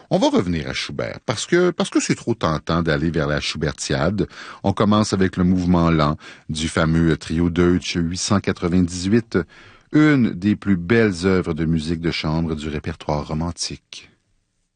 On va revenir à Schubert parce que c'est trop tentant d'aller vers la Schubertiade. On commence avec le mouvement lent du fameux trio Deutsch 898, une des plus belles œuvres de musique de chambre du répertoire romantique.